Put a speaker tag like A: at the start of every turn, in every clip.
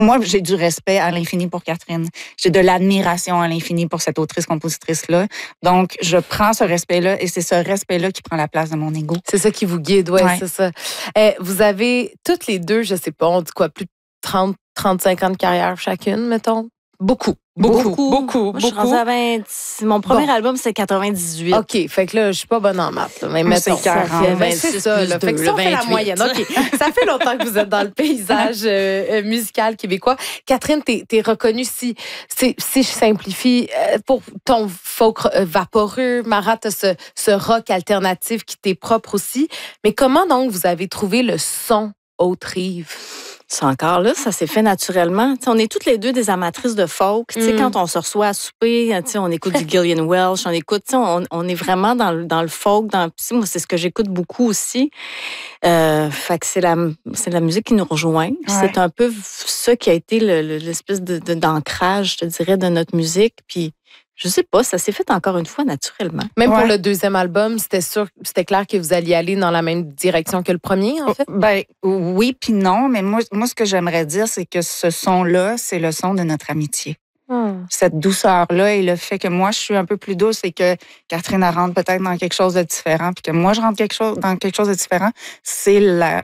A: moi, j'ai du respect à l'infini pour Catherine. J'ai de l'admiration à l'infini pour cette autrice-compositrice-là. Donc, je prends ce respect-là et c'est ce respect-là qui prend la place de mon ego.
B: C'est ça qui vous guide, ouais. C'est ça. Vous avez toutes les deux, je sais pas, on dit quoi, plus de 30, 35 ans de carrière chacune, mettons? Beaucoup.
C: Moi, je suis rendue à 20. Mon premier album, c'est 98.
B: OK. Fait que là, je suis pas bonne en maths. Mais mettons,
A: c'est 40.
B: C'est ça. Là. Fait que ça, on fait la moyenne. OK. Ça fait longtemps que vous êtes dans le paysage musical québécois. Catherine, t'es reconnue si je simplifie, pour ton folk vaporeux. Mara, t'as ce rock alternatif qui t'est propre aussi. Mais comment donc vous avez trouvé le son Haute-Rive?
C: C'est encore là, ça s'est fait naturellement. T'sais, on est toutes les deux des amatrices de folk. Quand on se reçoit à souper, on écoute du Gillian Welch, on écoute, on est vraiment dans le folk. Moi, c'est ce que j'écoute beaucoup aussi. Fait que c'est la musique qui nous rejoint. Ouais. C'est un peu ça qui a été l'espèce d'ancrage, je te dirais, de notre musique. Puis je sais pas, ça s'est fait encore une fois naturellement.
B: Même pour le deuxième album, c'était clair que vous alliez aller dans la même direction que le premier, en fait?
A: Ben oui, puis non. Mais moi, ce que j'aimerais dire, c'est que ce son-là, c'est le son de notre amitié. Cette douceur-là et le fait que moi, je suis un peu plus douce et que Catherine rentre peut-être dans quelque chose de différent, puis que moi, je rentre dans quelque chose de différent, c'est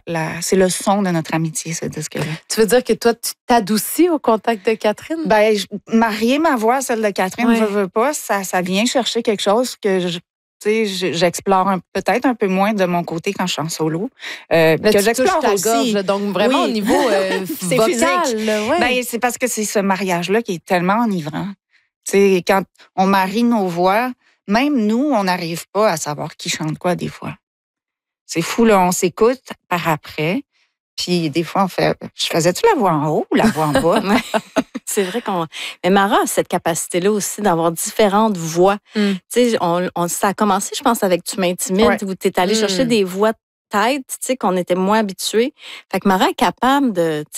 A: le son de notre amitié, ce disque-là.
B: Tu veux dire que toi, tu t'adoucis au contact de Catherine?
A: Ben, marier ma voix à celle de Catherine, je veux pas, ça vient chercher quelque chose que j'explore peut-être un peu moins de mon côté quand je suis en solo.
B: Que j'explore aussi. Gorge, donc vraiment au niveau
A: c'est
B: vocal.
A: Physique. Ben, c'est parce que c'est ce mariage-là qui est tellement enivrant. T'sais, quand on marie nos voix, même nous, on n'arrive pas à savoir qui chante quoi des fois. C'est fou, là, on s'écoute par après. Puis des fois, on fait, je faisais-tu la voix en haut ou la voix en bas?
C: C'est vrai mais Mara a cette capacité-là aussi d'avoir différentes voix. Tu sais, ça a commencé, je pense, avec Tu m'intimides, où tu es allé chercher des voix de tête, tu sais, qu'on était moins habitués. Fait que Mara est capable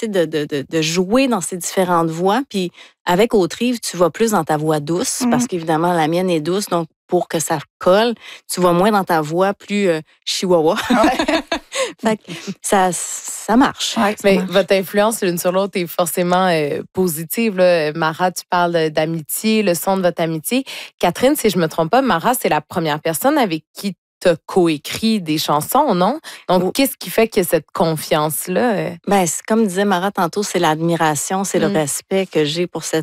C: de jouer dans ces différentes voix. Puis avec Haute-Rive, tu vas plus dans ta voix douce, parce qu'évidemment, la mienne est douce. Donc, pour que ça colle, tu vas moins dans ta voix plus chihuahua. Fait que ça marche.
B: Mais votre influence l'une sur l'autre est forcément positive. Là. Mara, tu parles d'amitié, le son de votre amitié. Catherine, si je me trompe pas, Mara, c'est la première personne avec qui tu as coécrit des chansons, non? Donc, qu'est-ce qui fait que cette confiance-là?
C: Ben, comme disait Mara tantôt, c'est l'admiration, c'est le respect que j'ai pour cette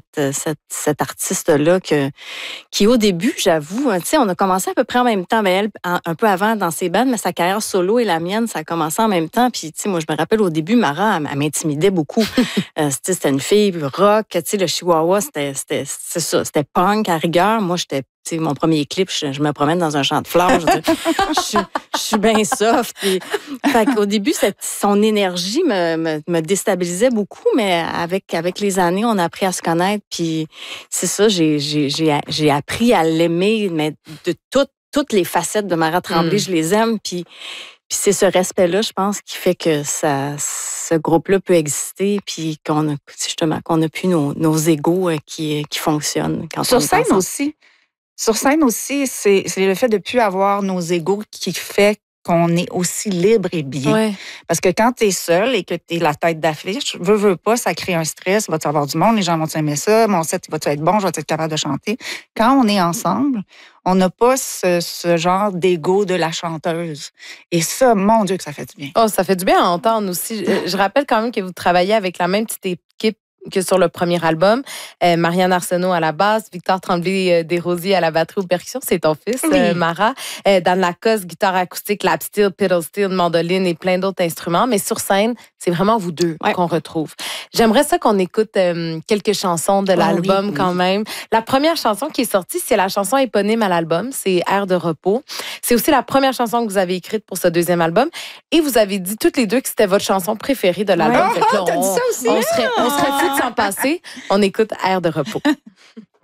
C: artiste-là qui, au début, j'avoue, tu sais, on a commencé à peu près en même temps, mais elle, un peu avant dans ses bandes, mais sa carrière solo et la mienne, ça a commencé en même temps. Puis, tu sais, moi, je me rappelle au début, Mara, elle m'intimidait beaucoup. C'était une fille rock, tu sais, le chihuahua, c'était ça, c'était punk à rigueur. Moi, mon premier clip, je me promène dans un champ de fleurs. Je suis bien soft. Fait qu'au début, son énergie me déstabilisait beaucoup, mais avec les années, on a appris à se connaître. Puis c'est ça, j'ai appris à l'aimer, mais de toutes les facettes de Mara Tremblay, je les aime. Puis c'est ce respect-là, je pense, qui fait que ce groupe-là peut exister, puis qu'on a plus nos égos qui fonctionnent.
A: Sur scène aussi. Sur scène aussi, c'est le fait de ne plus avoir nos égos qui fait qu'on est aussi libre et bien.
B: Ouais.
A: Parce que quand tu es seul et que tu es la tête d'affiche, veux pas, ça crée un stress. Va-tu avoir du monde? Les gens vont-tu aimer ça? Mon set, va-tu être bon? Je vais être capable de chanter? Quand on est ensemble, on n'a pas ce genre d'ego de la chanteuse. Et ça, mon Dieu, que ça fait du bien.
B: Oh, ça fait du bien à entendre aussi. Je rappelle quand même que vous travaillez avec la même petite équipe que sur le premier album. Marianne Arsenault à la basse, Victor Tremblay-Desrosiers à la batterie ou percussion, c'est ton fils, Mara. Dan Lacoste, guitare acoustique, lap steel, pedal steel, mandoline et plein d'autres instruments. Mais sur scène, c'est vraiment vous deux qu'on retrouve. J'aimerais ça qu'on écoute quelques chansons de l'album quand même. La première chanson qui est sortie, c'est la chanson éponyme à l'album, c'est Air de repos. C'est aussi la première chanson que vous avez écrite pour ce deuxième album. Et vous avez dit toutes les deux que c'était votre chanson préférée de l'album.
A: T'as dit ça aussi?
B: On serait fous de s'en passer. On écoute Air de repos.